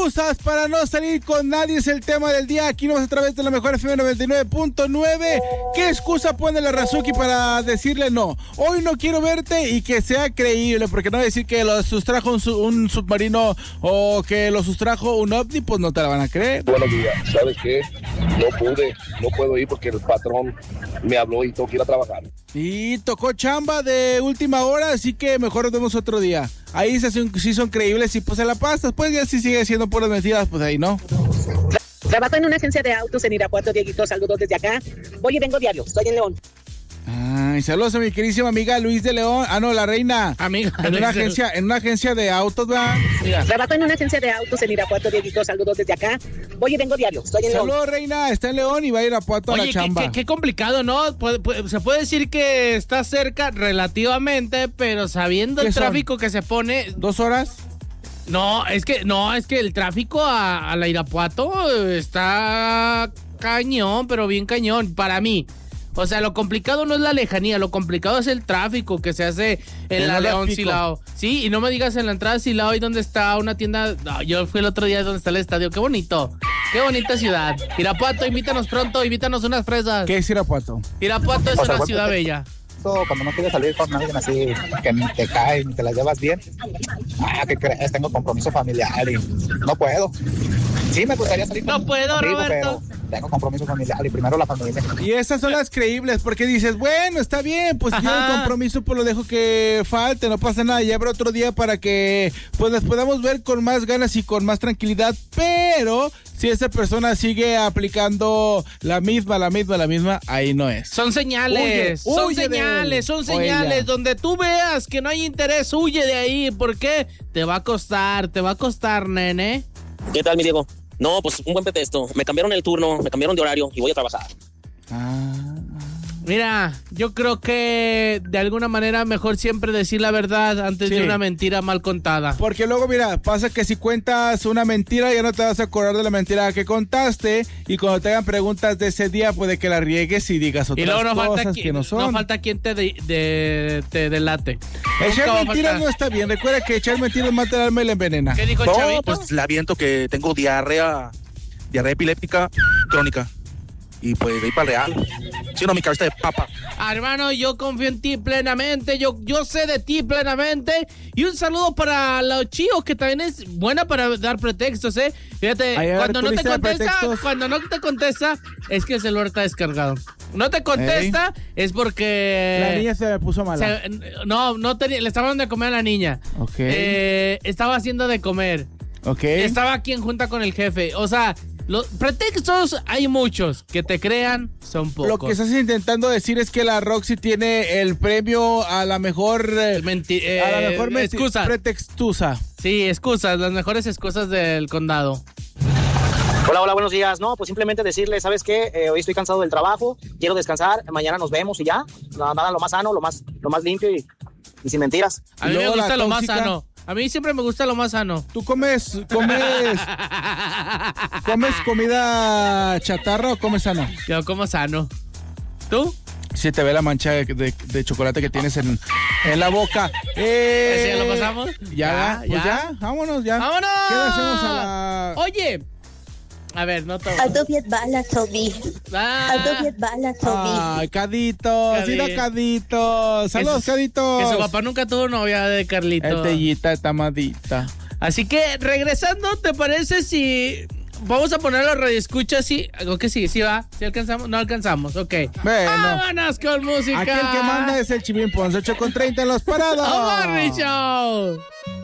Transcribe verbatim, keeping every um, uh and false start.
Excusas para no salir con nadie es el tema del día. Aquí nos a través de la mejor F M noventa y nueve punto nueve. ¿Qué excusa pone la Razuki para decirle no? Hoy no quiero verte y que sea creíble, porque no decir que lo sustrajo un, su- un submarino o que lo sustrajo un ovni, pues no te la van a creer. Buenos días, ¿sabes qué? No pude, no puedo ir porque el patrón me habló y tengo que ir a trabajar. Y tocó chamba de última hora, así que mejor nos vemos otro día. Ahí se hacen- sí son creíbles y pues se la pasas, pues ya si sigue siendo puras mentiras, pues ahí no. Trabajo en una agencia de autos en Irapuato, Dieguito, saludos desde acá. Voy y vengo diario, estoy en León. Ay, saludos a mi queridísima amiga Luis de León. Ah, no, la reina. Amiga. En una agencia, en una agencia de autos, ¿verdad? Mira. Trabajo en una agencia de autos en Irapuato, Dieguito, saludos desde acá. Voy y vengo diario, estoy en León. Saludos, reina. Está en León y va a ir a Puerto a Oye, la qué, chamba. qué- qué complicado, ¿no? Puede- puede- se puede decir que está cerca relativamente, pero sabiendo el ¿Qué son? tráfico que se pone... ¿Dos horas? No, es que no, es que el tráfico a, a la Irapuato está cañón, pero bien cañón, para mí. O sea, lo complicado no es la lejanía, lo complicado es el tráfico que se hace en En la horas León pico. Silao. Sí, y no me digas en la entrada Silao y donde está una tienda. No, yo fui el otro día donde está el estadio. Qué bonito, qué bonita ciudad. Irapuato, invítanos pronto, invítanos unas fresas. ¿Qué es Irapuato? Irapuato es O sea, una buen ciudad pretexto. bella. Cuando no quieres salir con alguien así que ni te cae ni te la llevas bien, ah, ¿qué crees? Tengo compromiso familiar y no puedo. Sí, me gustaría salir con No puedo, contigo, Roberto. pero tengo compromiso familiar y primero la familia. Y esas son las creíbles, porque dices, bueno, está bien, pues si tiene Ajá. un compromiso, pues lo dejo que falte, no pasa nada, ya habrá otro día para que pues las podamos ver con más ganas y con más tranquilidad, pero si esa persona sigue aplicando la misma, la misma, la misma, ahí no es. Son señales, Huye, son huye de él. señales, son O señales. ella. Donde tú veas que no hay interés, huye de ahí. ¿Por qué? Te va a costar, te va a costar, nene. ¿Qué tal, mi Diego? No, pues un buen pretexto. Me cambiaron el turno, me cambiaron de horario y voy a trabajar. Ah. Mira, yo creo que de alguna manera mejor siempre decir la verdad antes Sí. de una mentira mal contada. Porque luego, mira, pasa que si cuentas una mentira, ya no te vas a acordar de la mentira que contaste. Y cuando te hagan preguntas de ese día, puede que la riegues y digas otras Y luego no falta, cosas qui- que no son. no falta quien te, de, de- te delate. Echar Nunca va a mentiras faltar. no está bien. Recuerda que echar mentiras mata el alma y la envenena. ¿Qué dijo el No, chavito? pues le aviento que tengo diarrea, diarrea epiléptica crónica. Y pues de ahí para el real. Sí, no, mi cabeza de papa. Ah, hermano, yo confío en ti plenamente, yo, yo sé de ti plenamente. Y un saludo para la Chío, que también es buena para dar pretextos, ¿eh? Fíjate, Ay, a ver, cuando tu no te lista de contesta, pretextos. cuando no te contesta, es que el celular está descargado. No te contesta, es porque... La niña se me puso mala. se- no, no tenía, le estaba dando de comer a la niña. Ok. Eh, estaba haciendo de comer. Ok. Estaba aquí en junta con el jefe. O sea, los pretextos hay muchos. Que te crean, son pocos. Lo que estás intentando decir es que la Roxy tiene el premio a la mejor... eh, Menti- a la eh, mejor menti- excusa. pretextusa. Sí, excusas, las mejores excusas del condado. Hola, hola, buenos días. No, pues simplemente decirle, ¿sabes qué? Eh, hoy estoy cansado del trabajo, quiero descansar, mañana nos vemos y ya. Nada, nada, lo más sano, lo más, lo más limpio y, y sin mentiras. A Y mí me luego la gusta lo más tóxica. sano. A mí siempre me gusta lo más sano. ¿Tú comes, comes, comes comida chatarra o comes sano? Yo como sano. ¿Tú? Si te ve la mancha de, de- de chocolate que tienes en, en la boca. Eh, ¿Ese ya lo pasamos? Ya, Ya, pues ya. ya, vámonos ya. ¡Vámonos! ¿Qué le hacemos a la...? Oye. A ver, no todo. Aldo Vietbala, Toby. Ah, Aldo Vietbala, Toby. Ay, Cadito, sí da Cadi. Cadito. Saludos, Que su- Cadito. Que su papá nunca tuvo novia de Carlito. El tellita, tamadita. Así que, regresando, ¿te parece si vamos a poner los radioescuchas? Sí, algo que sí, sí va. ¿Sí alcanzamos? No alcanzamos, ok. Bueno. ¡Vámonos con música! Aquí el que manda es el Chivín Ponce, ocho con treinta en los parados. ¡Oh, Morning Show!